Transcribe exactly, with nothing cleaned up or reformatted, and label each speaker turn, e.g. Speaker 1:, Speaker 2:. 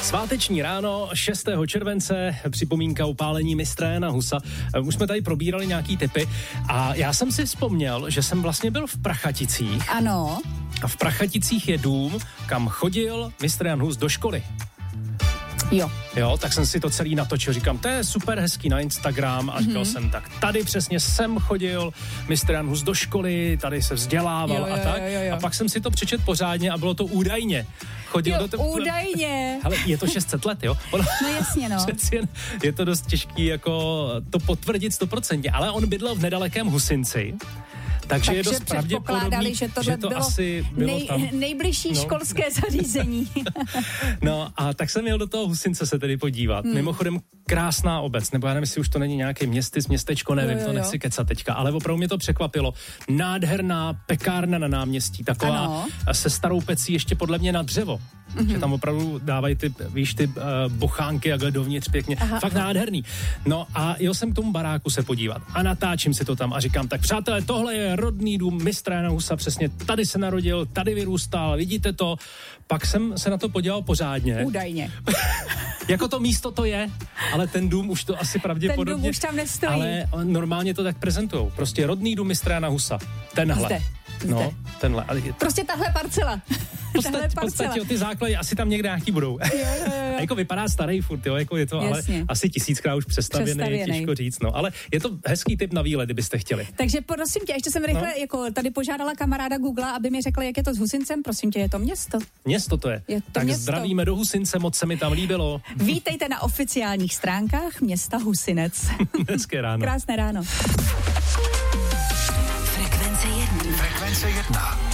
Speaker 1: Sváteční ráno šestého července, připomínka upálení mistra Jana Husa. Už jsme tady probírali nějaký tipy a já jsem si vzpomněl, že jsem vlastně byl v Prachaticích.
Speaker 2: Ano.
Speaker 1: A v Prachaticích je dům, kam chodil mistr Jan Hus do školy.
Speaker 2: Jo.
Speaker 1: Jo, tak jsem si to celý natočil, říkám, to je super hezký na Instagram a říkal mm-hmm. jsem, tak tady přesně jsem chodil mistr Jan Hus do školy, tady se vzdělával
Speaker 2: jo, jo,
Speaker 1: a tak.
Speaker 2: Jo, jo, jo.
Speaker 1: A pak jsem si to přečet pořádně a bylo to údajně. Chodil
Speaker 2: jo,
Speaker 1: do te...
Speaker 2: údajně.
Speaker 1: Ale je to šest set let, jo? Ono...
Speaker 2: No jasně, no.
Speaker 1: Přeci jen je to dost těžký jako to potvrdit stoprocentně, ale on bydlel v nedalekém Husinci. Takže, Takže je dost pravděpodobný,
Speaker 2: že,
Speaker 1: že to
Speaker 2: bylo
Speaker 1: asi bylo
Speaker 2: nej,
Speaker 1: tam.
Speaker 2: nejbližší
Speaker 1: no.
Speaker 2: školské zařízení.
Speaker 1: No a tak jsem jel do toho Husince se tedy podívat. Hmm. Mimochodem krásná obec, nebo já nevím, jestli už to není nějaké městy, městečko, nevím, jo, jo, jo. to nechci kecat teďka, ale opravdu mě to překvapilo. Nádherná pekárna na náměstí, taková ano. se starou pecí ještě podle mě na dřevo. Mm-hmm. Že tam opravdu dávají ty, víš, ty uh, bochánky a dovnitř pěkně. Aha, Fakt aha. nádherný. No a jel jsem k tomu baráku se podívat a natáčím si to tam a říkám, tak přátelé, tohle je rodný dům mistra Jana Husa, přesně tady se narodil, tady vyrůstal, vidíte to. Pak jsem se na to podíval pořádně.
Speaker 2: Údajně.
Speaker 1: Jako to místo to je, ale ten dům už to asi pravděpodobně...
Speaker 2: Ten dům už tam nestojí.
Speaker 1: Ale normálně to tak prezentujou. Prostě rodný dům mistra Jana Husa. Tenhle.
Speaker 2: Zde.
Speaker 1: No,
Speaker 2: Zde.
Speaker 1: tenhle. Ale...
Speaker 2: Prostě tahle parcela.
Speaker 1: V podstatě ty základy asi tam někde nějaký budou.
Speaker 2: Jo, jo, jo.
Speaker 1: A jako vypadá starý furt, jo, jako je to
Speaker 2: Jasně.
Speaker 1: ale asi tisíckrát už přestavěný,
Speaker 2: přestavěný,
Speaker 1: těžko říct, no, ale je to hezký tip na výlet, kdybyste chtěli.
Speaker 2: Takže prosím tě, ještě jsem rychle, no. jako tady požádala kamaráda Google, aby mi řekla, jak je to s Husincem, prosím tě, je to město?
Speaker 1: Město to je.
Speaker 2: je to
Speaker 1: tak
Speaker 2: město.
Speaker 1: Zdravíme do Husince, moc se mi tam líbilo.
Speaker 2: Vítejte na oficiálních stránkách města Husinec.
Speaker 1: Hezké ráno.
Speaker 2: Krásné ráno.
Speaker 3: Frekvence jedna. Frekvence jedna.